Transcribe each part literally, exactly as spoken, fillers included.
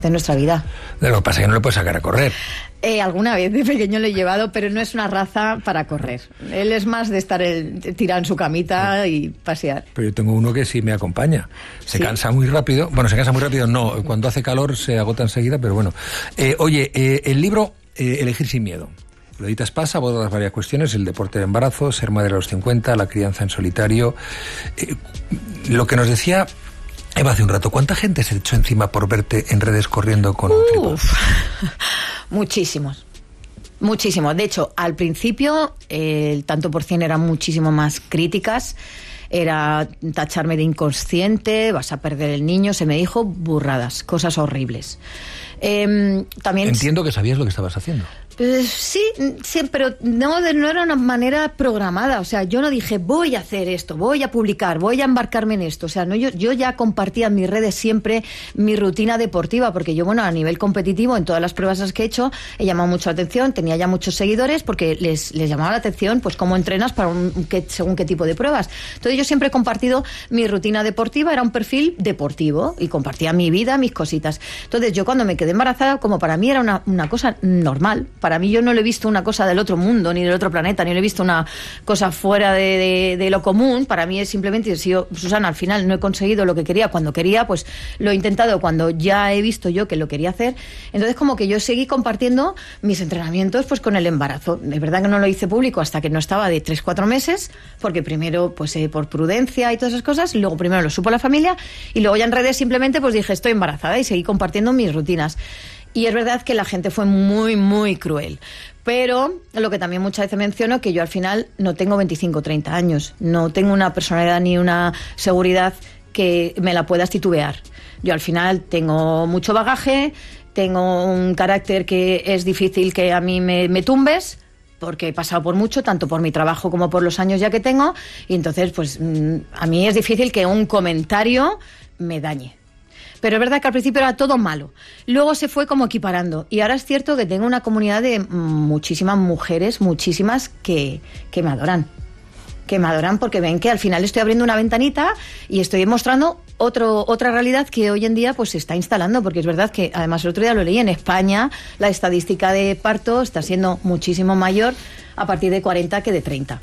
de nuestra vida. Lo que pasa es que no lo puedes sacar a correr. Eh, alguna vez de pequeño lo he llevado, pero no es una raza para correr. Él es más de estar el, tirado en su camita y pasear. Pero yo tengo uno que sí me acompaña. Se ¿Sí? cansa muy rápido. Bueno, se cansa muy rápido, no. Cuando hace calor se agota enseguida, pero bueno. Eh, oye, eh, el libro eh, Elegir sin miedo. Lo editas Pasa, abordas varias cuestiones: el deporte de embarazo, ser madre a los cincuenta, la crianza en solitario. Eh, lo que nos decía Eva hace un rato, ¿cuánta gente se echó encima por verte en redes corriendo con un trípode? Muchísimos, muchísimos. De hecho, al principio eh, el tanto por cien eran muchísimo más críticas. Era tacharme de inconsciente, vas a perder el niño. Se me dijo burradas, cosas horribles. Eh, también entiendo que sabías lo que estabas haciendo. Pues sí, sí, pero no, no era una manera programada. O sea, yo no dije, voy a hacer esto, voy a publicar, voy a embarcarme en esto. O sea, no, yo, yo ya compartía en mis redes siempre mi rutina deportiva, porque yo, bueno, a nivel competitivo, en todas las pruebas que he hecho, he llamado mucho la atención, tenía ya muchos seguidores, porque les, les llamaba la atención, pues, cómo entrenas para un, qué, según qué tipo de pruebas. Entonces, yo siempre he compartido mi rutina deportiva, era un perfil deportivo, y compartía mi vida, mis cositas. Entonces, yo cuando me quedé embarazada, como para mí era una, una cosa normal. Para mí yo no lo he visto una cosa del otro mundo, ni del otro planeta, ni lo he visto una cosa fuera de, de, de lo común. Para mí es simplemente, si yo, Susana, al final no he conseguido lo que quería cuando quería, pues lo he intentado cuando ya he visto yo que lo quería hacer. Entonces, como que yo seguí compartiendo mis entrenamientos pues con el embarazo. De verdad que no lo hice público hasta que no estaba de tres, cuatro meses, porque primero, pues eh, por prudencia y todas esas cosas, y luego primero lo supo la familia, y luego ya en redes simplemente pues dije, estoy embarazada, y seguí compartiendo mis rutinas. Y es verdad que la gente fue muy, muy cruel. Pero lo que también muchas veces menciono, que yo al final no tengo veinticinco o treinta años. No tengo una personalidad ni una seguridad que me la puedas titubear. Yo al final tengo mucho bagaje, tengo un carácter que es difícil que a mí me, me tumbes, porque he pasado por mucho, tanto por mi trabajo como por los años ya que tengo. Y entonces, pues a mí es difícil que un comentario me dañe. Pero es verdad que al principio era todo malo. Luego se fue como equiparando. Y ahora es cierto que tengo una comunidad de muchísimas mujeres, muchísimas, que, que me adoran. Que me adoran porque ven que al final estoy abriendo una ventanita y estoy mostrando otro, otra realidad que hoy en día pues se está instalando. Porque es verdad que, además, el otro día lo leí, en España la estadística de parto está siendo muchísimo mayor a partir de cuarenta que de treinta.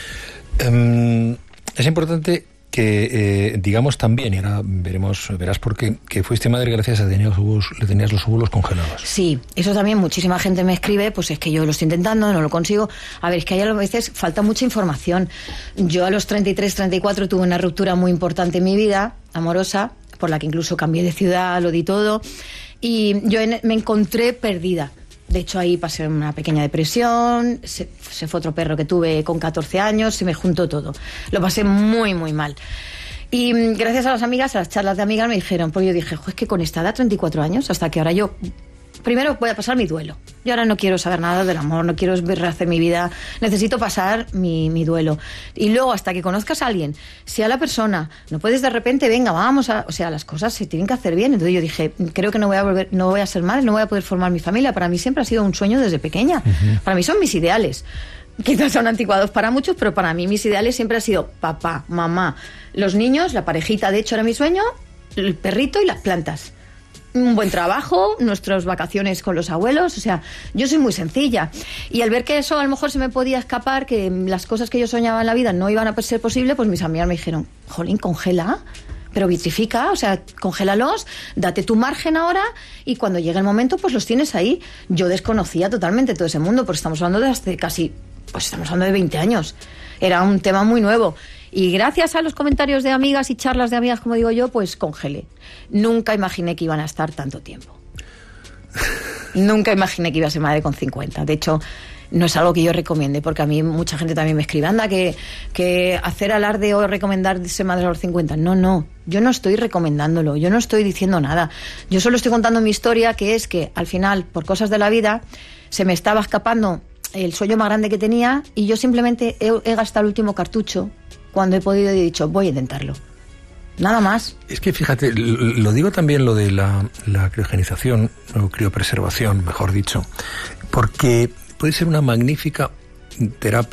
Um, es importante que eh, digamos también, y ahora veremos, verás por qué, que fuiste madre gracias a que tenías los óvulos, le tenías los óvulos congelados. Sí, eso también muchísima gente me escribe, pues es que yo lo estoy intentando, no lo consigo. A ver, es que hay a veces falta mucha información. Yo a los treinta y tres, treinta y cuatro tuve una ruptura muy importante en mi vida, amorosa, por la que incluso cambié de ciudad, lo di todo, y yo en, me encontré perdida. De hecho, ahí pasé una pequeña depresión, se, se fue otro perro que tuve con catorce años, se me juntó todo. Lo pasé muy, muy mal. Y gracias a las amigas, a las charlas de amigas, me dijeron, pues yo dije, es que con esta edad, treinta y cuatro años, hasta que ahora yo, primero voy a pasar mi duelo. Yo ahora no quiero saber nada del amor, no quiero rehacer mi vida, necesito pasar mi, mi duelo. Y luego, hasta que conozcas a alguien, sea la persona, no puedes de repente, venga, vamos a... O sea, las cosas se tienen que hacer bien. Entonces yo dije, creo que no voy a volver, no voy a ser madre, no voy a poder formar mi familia. Para mí siempre ha sido un sueño desde pequeña. Uh-huh. Para mí son mis ideales. Quizás son anticuados para muchos, pero para mí mis ideales siempre han sido papá, mamá, los niños, la parejita, de hecho era mi sueño, el perrito y las plantas. Un buen trabajo, nuestras vacaciones con los abuelos, o sea, yo soy muy sencilla. Y al ver que eso a lo mejor se me podía escapar, que las cosas que yo soñaba en la vida no iban a ser posibles, pues mis amigas me dijeron, jolín, congela, pero vitrifica, o sea, congélalos, date tu margen ahora y cuando llegue el momento, pues los tienes ahí. Yo desconocía totalmente todo ese mundo, porque estamos hablando de hace casi, pues estamos hablando de veinte años. Era un tema muy nuevo. Y gracias a los comentarios de amigas y charlas de amigas, como digo yo, pues congelé. Nunca imaginé que iban a estar tanto tiempo. Nunca imaginé que iba a ser madre con cincuenta. De hecho, no es algo que yo recomiende, porque a mí mucha gente también me escribe, anda, que, que hacer alarde o recomendar ser madre a los cincuenta. No, no, yo no estoy recomendándolo, yo no estoy diciendo nada. Yo solo estoy contando mi historia, que es que al final, por cosas de la vida, se me estaba escapando el sueño más grande que tenía y yo simplemente he, he gastado el último cartucho cuando he podido y he dicho, voy a intentarlo. Nada más. Es que fíjate, lo digo también lo de la, la criogenización, o criopreservación, mejor dicho, porque puede ser una magnífica terapia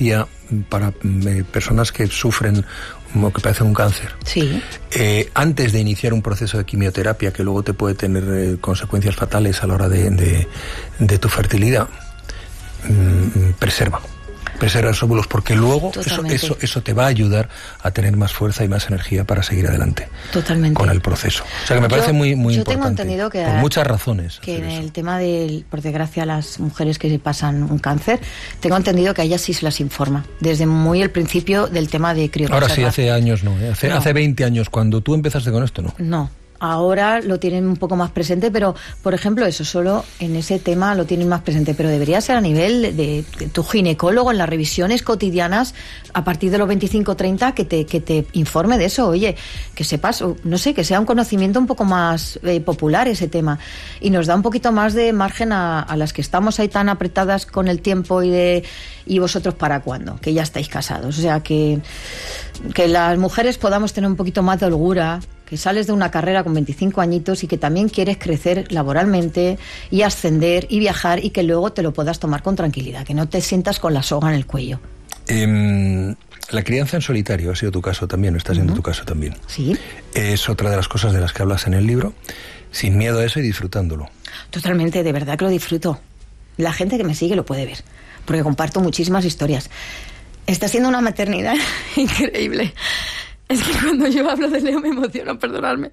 para eh, personas que sufren como que padecen un cáncer. Sí. Eh, antes de iniciar un proceso de quimioterapia que luego te puede tener eh, consecuencias fatales a la hora de, de, de tu fertilidad, mmm, preserva. Preserva los óvulos, porque luego eso, eso, eso te va a ayudar a tener más fuerza y más energía para seguir adelante. Totalmente. Con el proceso. O sea que me yo, parece muy, muy yo importante. Yo tengo entendido que... Por muchas razones. Que en eso. El tema del, por desgracia, las mujeres que pasan un cáncer, tengo entendido que a ellas sí se las informa. Desde muy el principio del tema de criopreservar. Ahora sí, hace años no. ¿eh? Hace, no. hace veinte años, cuando tú empezaste con esto, ¿no? No. Ahora lo tienen un poco más presente, pero, por ejemplo, eso solo en ese tema lo tienen más presente, pero debería ser a nivel de, de, de tu ginecólogo en las revisiones cotidianas a partir de los veinticinco treinta que te, que te informe de eso. Oye, que sepas, no sé, que sea un conocimiento un poco más eh, popular ese tema y nos da un poquito más de margen a, a las que estamos ahí tan apretadas con el tiempo y de y vosotros para cuándo, que ya estáis casados. O sea, que, que las mujeres podamos tener un poquito más de holgura, que sales de una carrera con veinticinco añitos y que también quieres crecer laboralmente y ascender y viajar y que luego te lo puedas tomar con tranquilidad, que no te sientas con la soga en el cuello. Eh, la crianza en solitario ha sido tu caso también, está siendo uh-huh. tu caso también. Sí. Es otra de las cosas de las que hablas en el libro, sin miedo a eso y disfrutándolo. Totalmente, de verdad que lo disfruto. La gente que me sigue lo puede ver, porque comparto muchísimas historias. Está siendo una maternidad increíble. Es que cuando yo hablo de Leo me emociono, perdonadme.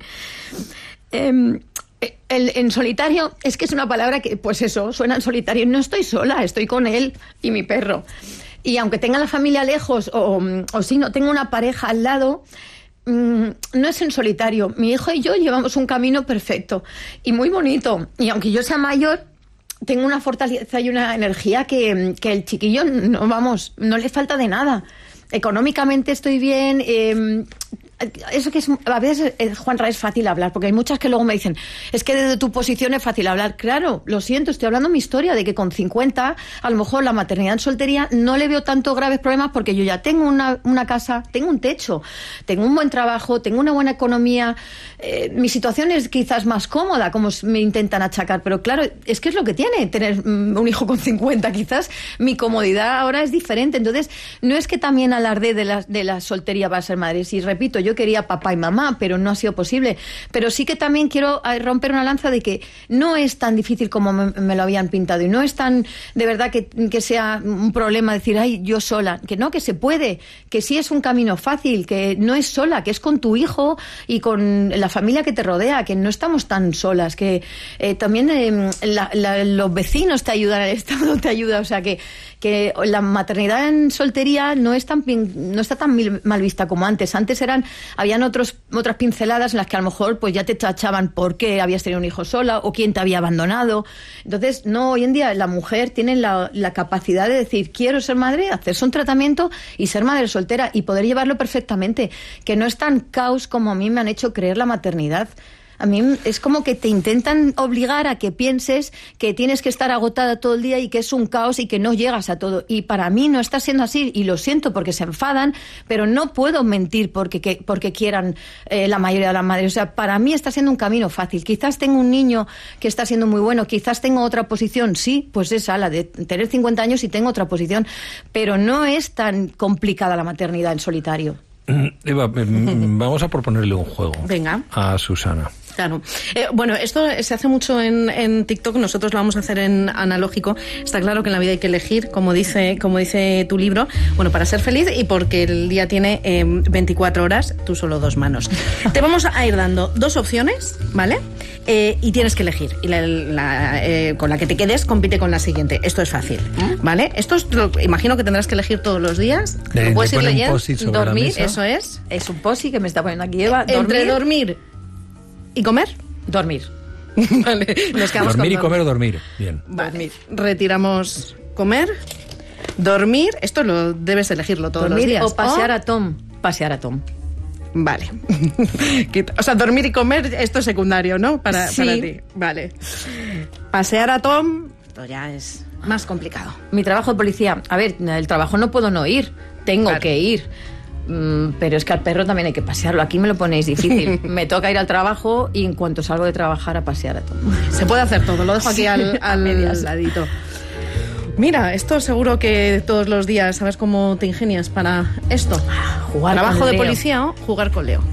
Eh, el, en solitario, es que es una palabra que, pues eso, suena en solitario. No estoy sola, estoy con él y mi perro. Y aunque tenga la familia lejos o, o si no tengo una pareja al lado, mmm, no es en solitario. Mi hijo y yo llevamos un camino perfecto y muy bonito. Y aunque yo sea mayor, tengo una fortaleza y una energía que, que el chiquillo, no vamos, no le falta de nada. Económicamente estoy bien. Eh, eso que es a veces, eh, Juanra, es fácil hablar, porque hay muchas que luego me dicen, es que desde tu posición es fácil hablar. Claro, lo siento, estoy hablando mi historia de que con cincuenta, a lo mejor la maternidad en soltería no le veo tanto graves problemas porque yo ya tengo una, una casa, tengo un techo, tengo un buen trabajo, tengo una buena economía. Eh, mi situación es quizás más cómoda, como me intentan achacar, pero claro, es que es lo que tiene tener un hijo con cincuenta. Quizás mi comodidad ahora es diferente. Entonces, no es que también alarde de la, de la soltería para ser madre. Si repito, yo quería papá y mamá, pero no ha sido posible. Pero sí que también quiero romper una lanza de que no es tan difícil como me, me lo habían pintado y no es tan, de verdad, que, que sea un problema decir, ay, yo sola. Que no, que se puede, que sí es un camino fácil, que no es sola, que es con tu hijo y con la familia que te rodea, que no estamos tan solas, que eh, también eh, la, la, los vecinos te ayudan, el Estado te ayuda, o sea que que la maternidad en soltería no es tan no está tan mal vista como antes. Antes eran habían otros otras pinceladas en las que a lo mejor pues ya te tachaban por qué habías tenido un hijo sola o quién te había abandonado. Entonces, no, hoy en día la mujer tiene la, la capacidad de decir, quiero ser madre, hacerse un tratamiento y ser madre soltera y poder llevarlo perfectamente, que no es tan caos como a mí me han hecho creer la maternidad. A mí es como que te intentan obligar a que pienses que tienes que estar agotada todo el día y que es un caos y que no llegas a todo. Y para mí no está siendo así, y lo siento porque se enfadan, pero no puedo mentir porque, que, porque quieran eh, la mayoría de las madres. O sea, para mí está siendo un camino fácil. Quizás tengo un niño que está siendo muy bueno, quizás tengo otra posición, sí, pues esa, la de tener cincuenta años y tengo otra posición, pero no es tan complicada la maternidad en solitario. Eva, vamos a proponerle un juego. Venga. A Susana. Claro. Eh, bueno, esto se hace mucho en, en TikTok, nosotros lo vamos a hacer en analógico. Está claro que en la vida hay que elegir, como dice, como dice tu libro, bueno, para ser feliz y porque el día tiene eh, veinticuatro horas, tú solo dos manos. Te vamos a ir dando dos opciones, ¿vale? Eh, y tienes que elegir. Y la, la, eh, con la que te quedes compite con la siguiente. Esto es fácil, ¿vale? Esto es, lo, imagino que tendrás que elegir todos los días. De, lo puedes ir leyendo. Dormir, eso es. Es un posi que me está poniendo aquí Eva. Dormir. Entre dormir y comer. Dormir. Vale, nos quedamos dormir con y comer o dormir. Bien. Vale. Dormir. Retiramos comer. Dormir, esto lo debes elegirlo todos dormir los días. O pasear oh. a Tom. Pasear a Tom. Vale. O sea, dormir y comer, esto es secundario, ¿no? Para, sí. para ti. Vale. Pasear a Tom, esto ya es más complicado. Mi trabajo de policía. A ver, el trabajo no puedo no ir. Tengo claro. que ir. Mm, pero es que al perro también hay que pasearlo. Aquí me lo ponéis difícil. Me toca ir al trabajo y en cuanto salgo de trabajar a pasear a Tom. Se puede hacer todo. Lo dejo aquí al, al ladito. Mira, esto seguro que todos los días sabes cómo te ingenias para esto. Jugar Trabajo con de Leo. policía o jugar con Leo.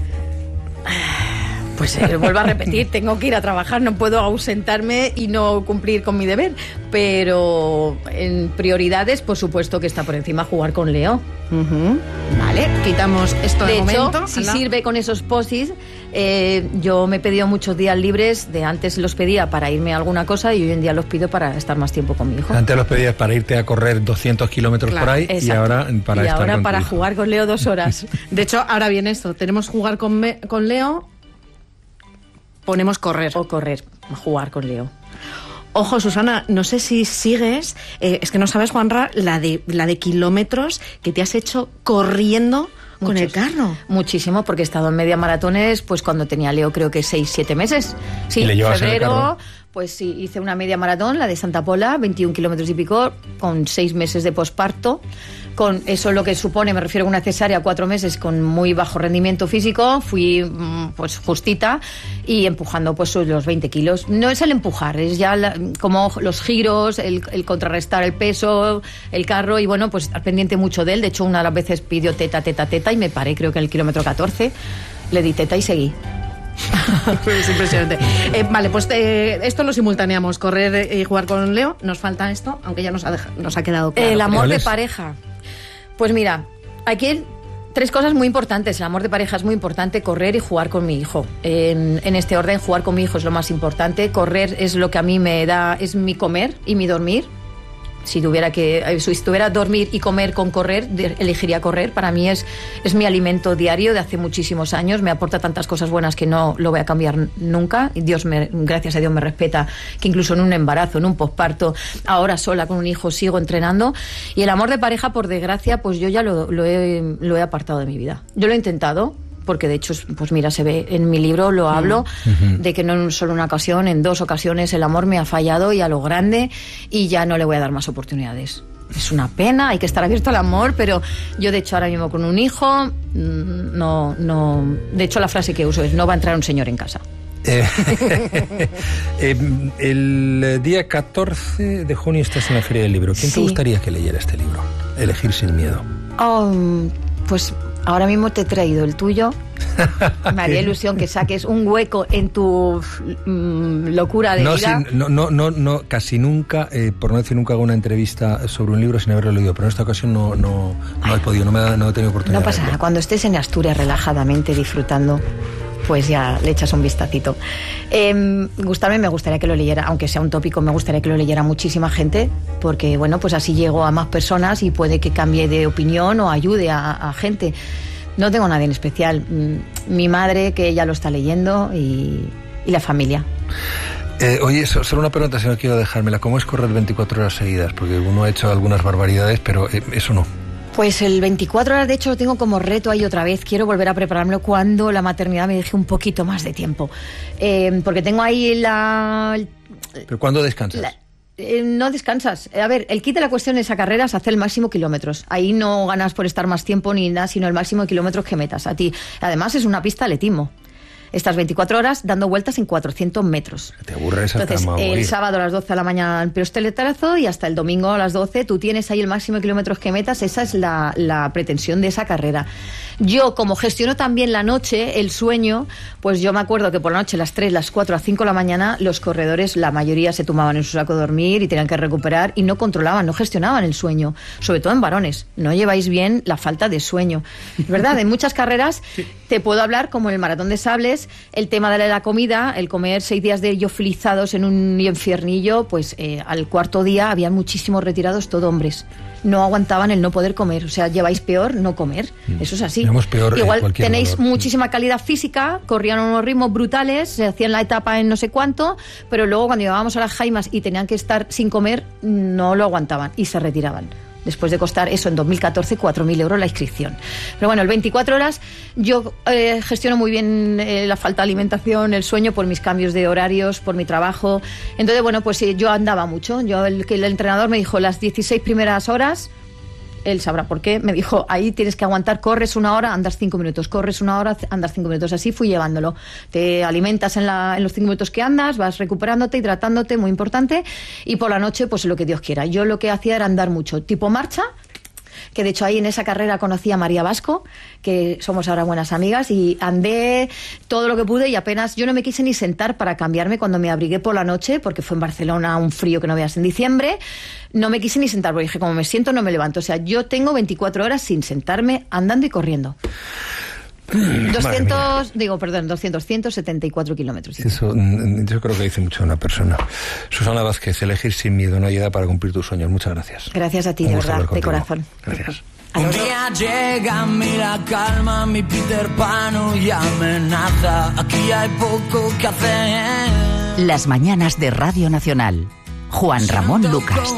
Pues eh, vuelvo a repetir, tengo que ir a trabajar, no puedo ausentarme y no cumplir con mi deber. Pero en prioridades, por supuesto que está por encima jugar con Leo. Uh-huh. Vale, quitamos esto de, De hecho, momento. si Ala. sirve con esos posis, eh, yo me he pedido muchos días libres. De antes los pedía para irme a alguna cosa y hoy en día los pido para estar más tiempo con mi hijo. Antes los pedías para irte a correr doscientos kilómetros Claro, por ahí y Exacto. ahora para y estar ahora con tu para hijo. jugar con Leo dos horas. De hecho, ahora viene esto. Tenemos jugar con, me- con Leo, ponemos correr. O correr, jugar con Leo. Ojo, Susana, no sé si sigues, eh, es que no sabes, Juanra, la de, la de kilómetros que te has hecho corriendo con Muchos. el carro. Muchísimo, porque he estado en media maratones pues cuando tenía Leo creo que seis, siete meses. Sí, ¿Y le llevas en el febrero, carro? pues sí, hice una media maratón, la de Santa Pola, veintiún kilómetros y pico, con seis meses de posparto. Con eso lo que supone, me refiero a una cesárea, cuatro meses con muy bajo rendimiento físico, fui mm, pues justita y empujando pues los veinte kilos. No es el empujar, es ya la- como los giros, el, el contrarrestar el peso, el carro y bueno, pues estar pendiente mucho de él. De hecho, una de las veces pidió teta, teta, teta y me paré creo que en el kilómetro catorce, le di teta y seguí. Es impresionante. Eh, vale, pues eh, esto lo simultaneamos, correr y jugar con Leo. Nos falta esto, aunque ya nos ha, deja- nos ha quedado claro. El amor ¿Cuál de es? pareja. Pues mira, aquí hay tres cosas muy importantes. El amor de pareja es muy importante, correr y jugar con mi hijo. En, en este orden, jugar con mi hijo es lo más importante. Correr es lo que a mí me da, es mi comer y mi dormir. Si tuviera que, eh, si tuviera dormir y comer con correr, de- elegiría correr. Para mí es, es mi alimento diario de hace muchísimos años. Me aporta tantas cosas buenas que no lo voy a cambiar n- nunca. Y Dios me, gracias a Dios me respeta, que incluso en un embarazo, en un posparto, ahora sola con un hijo sigo entrenando. Y el amor de pareja, por desgracia, pues yo ya lo, lo he, lo he apartado de mi vida. Yo lo he intentado. Porque de hecho, pues mira, se ve en mi libro, lo hablo, Ujú. de que no en solo una ocasión, en dos ocasiones el amor me ha fallado y a lo grande y ya no le voy a dar más oportunidades. Es una pena, hay que estar abierto al amor, pero yo de hecho ahora mismo con un hijo, mm, no, no, de hecho la frase que uso es, no va a entrar un señor en casa. Eh, eh, el día catorce de junio estás en la Feria del Libro. ¿Quién te Sí. gustaría que leyera este libro? Elegir sin miedo. Oh, pues ahora mismo te he traído el tuyo. Me haría ilusión que saques un hueco en tu mm, locura de No, vida. sin- no, no, no, no, casi nunca, eh, por no decir nunca, hago una entrevista sobre un libro sin haberlo leído, pero en esta ocasión no, no, no he podido, no, me ha, no he tenido oportunidad. No pasa de nada, verlo. cuando estés en Asturias relajadamente disfrutando, pues ya le echas un vistacito. Eh, gustarme me gustaría que lo leyera, aunque sea un tópico, me gustaría que lo leyera muchísima gente, porque bueno, pues así llego a más personas y puede que cambie de opinión o ayude a, a gente. No tengo nadie en especial. Mm, Mi madre, que ella lo está leyendo, y, y la familia. Eh, oye, so- solo una pregunta, si no quiero dejármela. ¿Cómo es correr veinticuatro horas seguidas? Porque uno ha hecho algunas barbaridades, pero eh, eso no. Pues el veinticuatro horas, de hecho, lo tengo como reto ahí otra vez. Quiero volver a preparármelo cuando la maternidad me deje un poquito más de tiempo. Eh, porque tengo ahí la... ¿Pero cuándo descansas? la- eh, no descansas. A ver, el kit de la cuestión de esa carrera es hacer el máximo kilómetros. Ahí no ganas por estar más tiempo ni nada, sino el máximo de kilómetros que metas a ti. Además, es una pista de atletismo. Estás veinticuatro horas dando vueltas en cuatrocientos metros. Te aburres hasta Entonces, morir. el sábado a las doce de la mañana el pistoletazo y hasta el domingo a las doce tú tienes ahí el máximo de kilómetros que metas. Esa es la, la pretensión de esa carrera. Yo, como gestiono también la noche, el sueño, pues yo me acuerdo que por la noche, las tres, las cuatro, las cinco de la mañana, los corredores, la mayoría se tumbaban en su saco de dormir y tenían que recuperar y no controlaban, no gestionaban el sueño. Sobre todo en varones. No lleváis bien la falta de sueño. ¿Verdad? En muchas carreras te puedo hablar, como en el Maratón de Sables, el tema de la comida, el comer seis días de ellos frizados en un infiernillo, pues eh, al cuarto día había muchísimos retirados, todo hombres. No aguantaban el no poder comer. O sea, lleváis peor no comer. Eso es así. Llevamos peor, eh, Igual cualquier tenéis dolor. muchísima calidad física, corrían a unos ritmos brutales, se hacían la etapa en no sé cuánto, pero luego cuando llegábamos a las jaimas y tenían que estar sin comer, no lo aguantaban y se retiraban. Después de costar eso en dos mil catorce, cuatro mil euros la inscripción. Pero bueno, el veinticuatro horas yo eh, gestiono muy bien eh, la falta de alimentación, el sueño por mis cambios de horarios, por mi trabajo. Entonces, bueno, pues eh, yo andaba mucho. Yo el, que el entrenador me dijo las dieciséis primeras horas él sabrá por qué, me dijo, ahí tienes que aguantar, corres una hora, andas cinco minutos, corres una hora, andas cinco minutos. Así fui llevándolo. Te alimentas en, la, en los cinco minutos que andas, vas recuperándote, hidratándote, muy importante, y por la noche, pues lo que Dios quiera. Yo lo que hacía era andar mucho, tipo marcha, que de hecho ahí en esa carrera conocí a María Vasco, que somos ahora buenas amigas, y andé todo lo que pude y apenas, yo no me quise ni sentar para cambiarme cuando me abrigué por la noche, porque fue en Barcelona un frío que no veas en diciembre, no me quise ni sentar, porque dije, como me siento no me levanto, o sea, yo tengo veinticuatro horas sin sentarme, andando y corriendo. doscientos, digo, perdón, doscientos, ciento setenta y cuatro kilómetros. Eso, yo creo que dice mucho una persona. Susana Vázquez, elegir sin miedo, una ayuda para cumplir tus sueños. Muchas gracias. Gracias a ti, de verdad, de corazón. Gracias. Un día llega a mí la calma, mi Peter Pan y amenaza. Aquí hay poco que hacer. Las mañanas de Radio Nacional. Juan Ramón Lucas.